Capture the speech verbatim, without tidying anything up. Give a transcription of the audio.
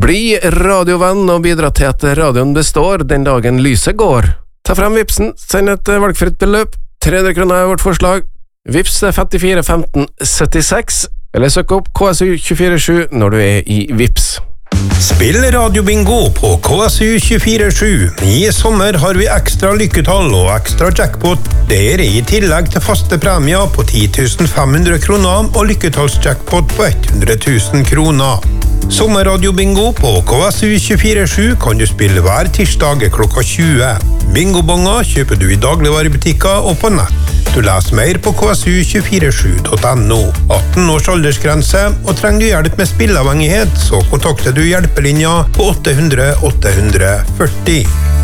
Bli radiovenn og bidra til at radioen består den dagen lyset går. Ta frem vipsen, send et valgfritt beløp, tre hundre kroner er vårt forslag. Vips er femtifire femten syttiseks, eller søk opp K S U to fire sju når du er i Vips. Spill radiobingo på K S U to fire sju. I sommer har vi ekstra lykketall og ekstra jackpot. Det er i tillegg til faste premier på ti tusen fem hundre kroner og lykketallsjackpot på hundre tusen kroner. Sommerradiobingo på K S U to fire sju kan du spille hver tirsdag klokka tjue. Bingobonger kjøper du i dagligvarebutikker og på nett. Du leser mer på k s u to fire sju punktum no. atten års aldersgrense, og trenger du hjelp med spilleavhengighet, så kontakter du hjelpelinja på åtte hundre åtte hundre førti.